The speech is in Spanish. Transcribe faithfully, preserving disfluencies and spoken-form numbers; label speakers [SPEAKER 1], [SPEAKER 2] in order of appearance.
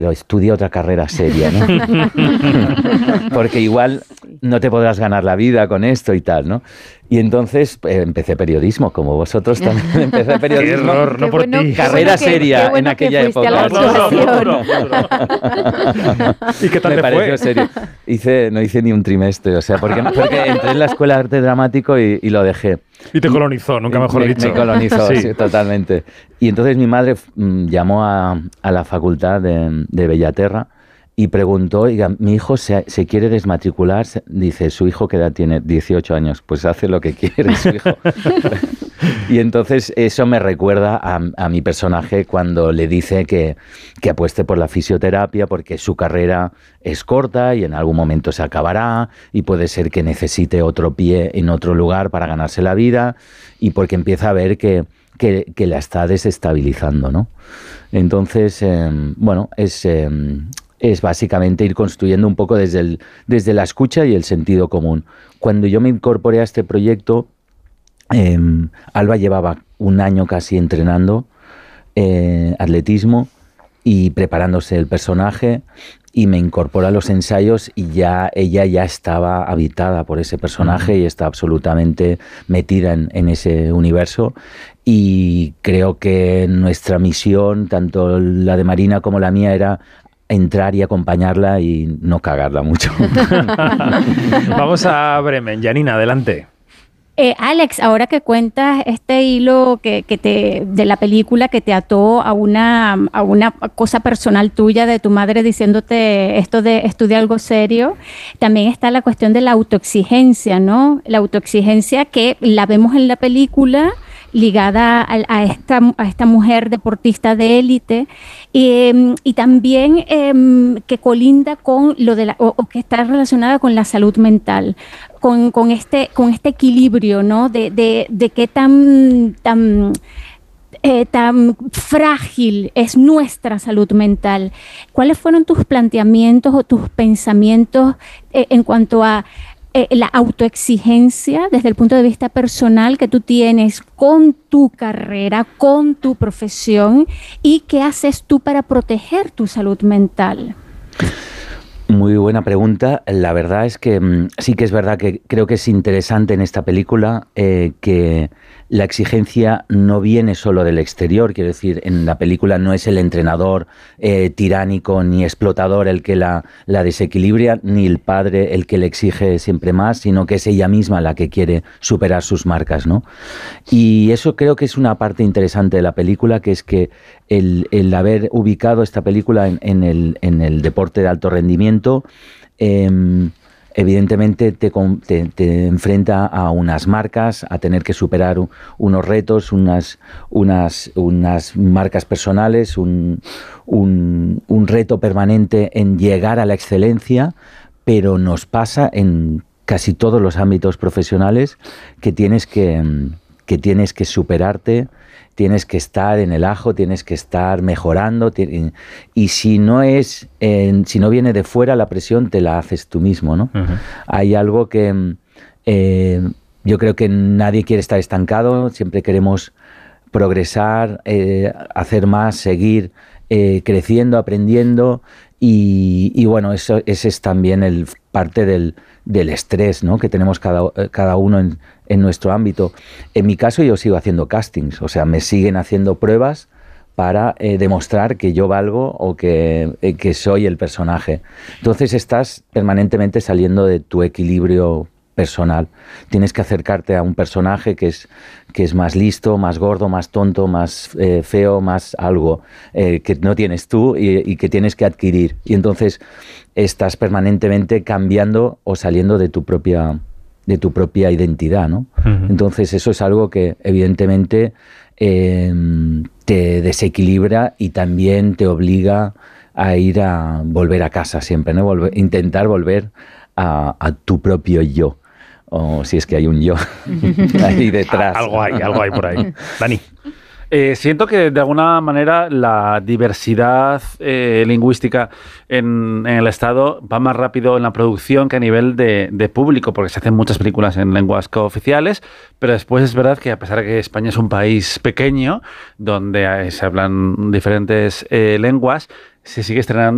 [SPEAKER 1] pero estudia otra carrera seria, ¿no? Porque igual no te podrás ganar la vida con esto y tal, ¿no? Y entonces eh, empecé periodismo, como vosotros también empecé periodismo.
[SPEAKER 2] Qué error, no por
[SPEAKER 3] bueno,
[SPEAKER 2] ti.
[SPEAKER 1] Carrera
[SPEAKER 3] bueno que,
[SPEAKER 1] seria
[SPEAKER 3] bueno
[SPEAKER 1] en aquella
[SPEAKER 3] que fuiste
[SPEAKER 1] época.
[SPEAKER 3] a la actuación.
[SPEAKER 2] ¿Y qué tal
[SPEAKER 1] Me
[SPEAKER 2] te
[SPEAKER 1] pareció
[SPEAKER 2] fue?
[SPEAKER 1] serio. Hice, no hice ni un trimestre, o sea, porque, porque entré en la escuela de arte dramático y, y lo dejé.
[SPEAKER 2] Y te colonizó, nunca mejor
[SPEAKER 1] me,
[SPEAKER 2] dicho.
[SPEAKER 1] Me colonizó,
[SPEAKER 2] sí.
[SPEAKER 1] sí, totalmente. Y entonces mi madre mm, llamó a, a la facultad de, de Bellaterra y preguntó, oiga, mi hijo se, se quiere desmatricular, se, dice, su hijo que edad tiene dieciocho años, pues hace lo que quiere su hijo. Y entonces eso me recuerda a, a mi personaje cuando le dice que, que apueste por la fisioterapia porque su carrera es corta y en algún momento se acabará y puede ser que necesite otro pie en otro lugar para ganarse la vida y porque empieza a ver que, que, que la está desestabilizando, ¿no? Entonces, eh, bueno, es... Eh, es básicamente ir construyendo un poco desde, el, desde la escucha y el sentido común. Cuando yo me incorporé a este proyecto, eh, Alba llevaba un año casi entrenando eh, atletismo y preparándose el personaje, y me incorporó a los ensayos y ya ella ya estaba habitada por ese personaje y está absolutamente metida en, en ese universo. Y creo que nuestra misión, tanto la de Marina como la mía, era entrar y acompañarla y no cagarla mucho.
[SPEAKER 2] Vamos a Bremen. Janina, adelante.
[SPEAKER 3] Eh, Alex, ahora que cuentas este hilo que, que te, de la película que te ató a una, a una cosa personal tuya de tu madre diciéndote esto de estudiar algo serio, también está la cuestión de la autoexigencia, ¿no? La autoexigencia que la vemos en la película ligada a, a, esta, a esta mujer deportista de élite eh, y también eh, que colinda con lo de la, o, o que está relacionada con la salud mental, con, con, este, con este equilibrio, ¿no? De, de, de qué tan, tan, eh, tan frágil es nuestra salud mental. ¿Cuáles fueron tus planteamientos o tus pensamientos eh, en cuanto a Eh, la autoexigencia desde el punto de vista personal que tú tienes con tu carrera, con tu profesión, y qué haces tú para proteger tu salud mental?
[SPEAKER 1] Muy buena pregunta. La verdad es que mmm, sí que es verdad que creo que es interesante en esta película eh, que la exigencia no viene solo del exterior. Quiero decir, en la película no es el entrenador eh, tiránico ni explotador el que la, la desequilibra, ni el padre el que le exige siempre más, sino que es ella misma la que quiere superar sus marcas, ¿no? Y eso creo que es una parte interesante de la película, que es que el, el haber ubicado esta película en, en, el, en el deporte de alto rendimiento, eh, evidentemente te, te, te enfrenta a unas marcas, a tener que superar unos retos, unas, unas, unas marcas personales, un, un, un reto permanente en llegar a la excelencia, pero nos pasa en casi todos los ámbitos profesionales que tienes que, que, tienes que superarte, tienes que estar en el ajo, tienes que estar mejorando, y si no es, eh, si no viene de fuera, la presión te la haces tú mismo, ¿no? Uh-huh. Hay algo que eh, yo creo que nadie quiere estar estancado, siempre queremos progresar, eh, hacer más, seguir eh, creciendo, aprendiendo, y, y bueno, eso ese es también el parte del, del estrés, ¿no?, que tenemos cada, cada uno en, en nuestro ámbito. En mi caso yo sigo haciendo castings, o sea, me siguen haciendo pruebas para eh, demostrar que yo valgo o que, eh, que soy el personaje. Entonces estás permanentemente saliendo de tu equilibrio personal. Tienes que acercarte a un personaje que es, que es más listo, más gordo, más tonto, más eh, feo, más algo eh, que no tienes tú y, y que tienes que adquirir. Y entonces estás permanentemente cambiando o saliendo de tu propia, de tu propia identidad, ¿no? Uh-huh. Entonces eso es algo que evidentemente eh, te desequilibra y también te obliga a ir a volver a casa siempre, ¿no? Volver, intentar volver a, a tu propio yo. O si es que hay un yo ahí detrás.
[SPEAKER 2] Algo hay, algo hay por ahí. Dani. Eh, siento que de alguna manera la diversidad eh, lingüística en, en el Estado va más rápido en la producción que a nivel de, de público, porque se hacen muchas películas en lenguas cooficiales, pero después es verdad que a pesar de que España es un país pequeño, donde se hablan diferentes eh, lenguas, se sigue estrenando